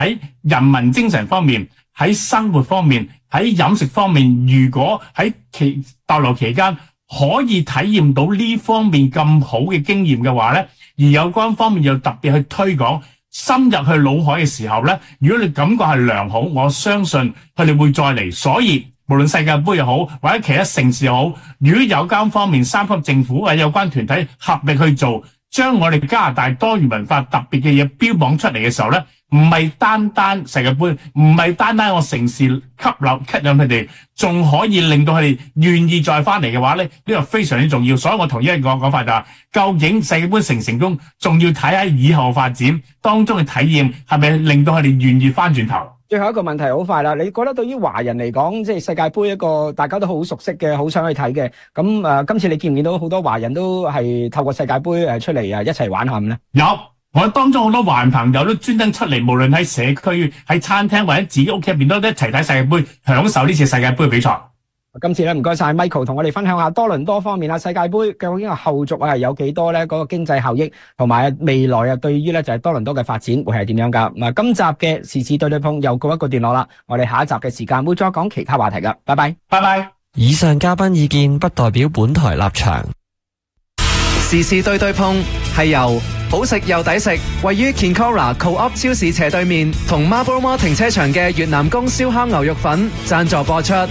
喺人民精神方面、喺生活方面、喺飲食方面，如果喺逗留期間可以體驗到呢方面咁好嘅經驗嘅話咧，而有關方面又特別去推廣，深入去腦海嘅時候咧，如果你感覺係良好，我相信佢哋會再嚟。所以無論世界盃又好，或者其他城市又好，如果有關方面三級政府或者有關團體合力去做，將我哋加拿大多元文化特別嘅嘢標榜出嚟嘅時候咧，唔係單單世界盃，唔係單單我城市吸引佢哋，仲可以令到佢哋願意再翻嚟嘅話咧，呢個非常之重要。所以我同意一個講法就係，究竟世界盃成唔成功，仲要睇下以後發展當中嘅體驗係咪令到佢哋願意翻轉頭。 最後一個問題好快啦，你覺得對於華人嚟講，即係世界盃一個大家都好熟悉嘅，好想去睇嘅，咁今次你見唔見到好多華人都係透過世界盃出嚟一齊玩下咁咧？ 有，我當中好多華人朋友都專登出嚟，無論喺社區、喺餐廳或者自己屋企入邊都一齊睇世界盃，享受呢次世界盃嘅比賽。 今次咧唔該晒 Michael 同我哋分享下多倫多方面世界盃究竟個後續係有幾多咧？嗰個經濟效益同埋未來對於咧就係多倫多嘅發展會係點樣噶？咁今集嘅時事對對碰又告一個段落啦，我哋下一集嘅時間會再講其他話題噶，拜拜，拜拜。 以上嘉賓意見不代表本台立場。 時事對對碰係由好食又抵食，位於 Kinkora Co-op 超市斜對面同 Marble Mall 停車場嘅越南宮燒烤牛肉粉贊助播出。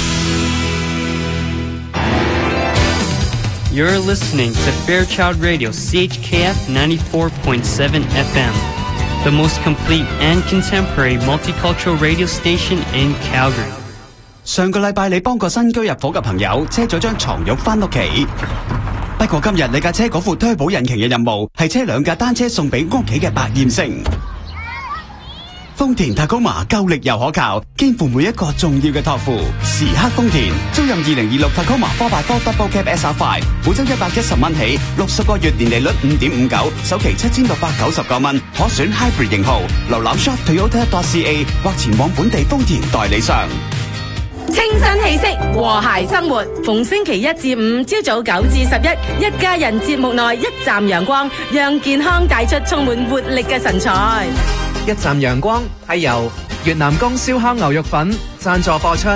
You're listening to Fairchild Radio CHKF 94.7 FM, the most complete and contemporary multicultural radio station in Calgary. 上個禮拜你幫個新居入伙嘅朋友車咗張床褥返屋企，不過今日你架車嗰副推保引擎嘅任務係車兩架單車送俾屋企嘅百厭星。豐田 Tacoma 夠力又可靠，肩負每一個重要嘅託付。時刻豐田租任2026 Tacoma 4x4 Double Cab SR5，每周110蚊起，60個月年利率5.59，首期7699蚊，可選 Hybrid 型號。瀏覽 shoptoyota.ca 或前往本地豐田代理商。 清新氣息，和諧生活。逢星期一至五朝早9至11，一家人節目內一站陽光，讓健康帶出充滿活力嘅神采。 一站陽光係由越南宮燒烤牛肉粉贊助播出。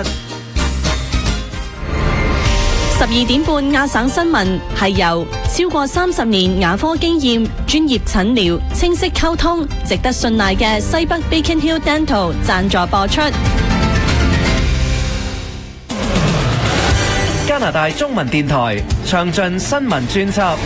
12點半亞省新聞係由超過30年牙科經驗、專業診療、清晰溝通、值得信賴嘅西北 Beacon Hill Dental 贊助播出。 加拿大中文電台詳盡新聞專輯。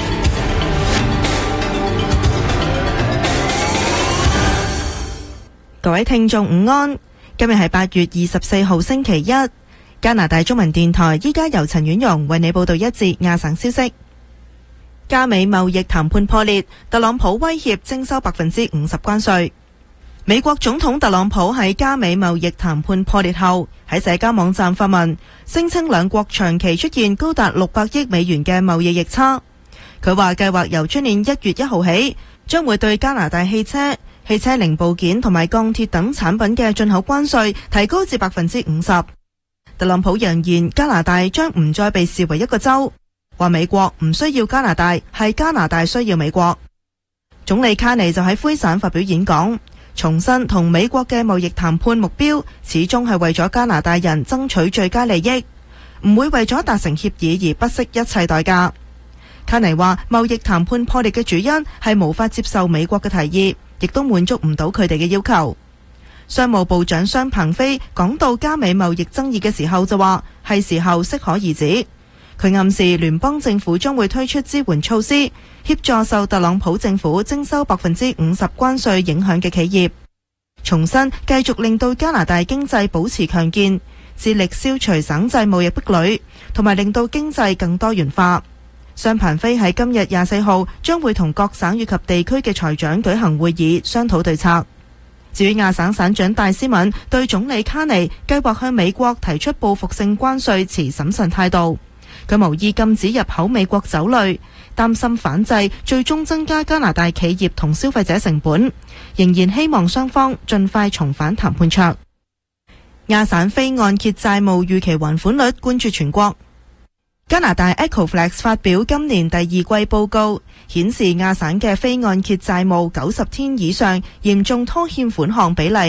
各位聽眾午安，今日係8月24號星期一，加拿大中文電台依家由陳婉容為你報道一節亞省消息。加美貿易談判破裂，特朗普威脅徵收50%關稅。美國總統特朗普喺加美貿易談判破裂後，喺社交網站發文，聲稱兩國長期出現高達600億美元嘅貿易逆差。佢話計劃由今年1月1號起，將會對加拿大汽車零部件同埋鋼鐵等產品嘅進口關稅提高至50%。特朗普揚言加拿大將唔再被視為一個州，話美國唔需要加拿大，係加拿大需要美國。總理卡尼就喺魁省發表演講，重申同美國嘅貿易談判目標始終係為咗加拿大人爭取最佳利益，唔會為咗達成協議而不惜一切代價。卡尼話貿易談判破裂嘅主因係無法接受美國嘅提議，亦都滿足唔到佢哋嘅要求。商務部長商鵬飛講到加美貿易爭議嘅時候就話係時候適可而止。佢暗示聯邦政府將會推出支援措施，協助受特朗普政府徵收50%關稅影響嘅企業。重申繼續令到加拿大經濟保持強健，致力消除省際貿易壁壘，同埋令到經濟更多元化。商鵬飛喺今日24號將會同各省以及地區嘅財長舉行會議，商討對策。至於亞省省長戴斯敏對總理卡尼計劃向美國提出報復性關稅持審慎態度，佢無意禁止入口美國酒類，擔心反制最終增加加拿大企業同消費者成本，仍然希望雙方盡快重返談判桌。亞省非按揭債務預期還款率冠絕全國。 加拿大 Ecoflex 發表今年第二季報告，顯示亞省嘅非按揭債務90天以上嚴重拖欠款項比例